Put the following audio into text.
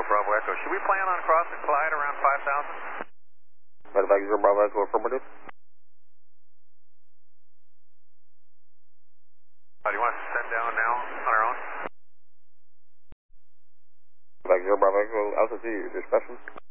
Bravo Echo. Should we plan on crossing Clyde around 5,000? Medevac 0 Bravo Echo, affirmative. Do you want us to send down now on our own? Medevac 0 Bravo Echo, altitude, discussion.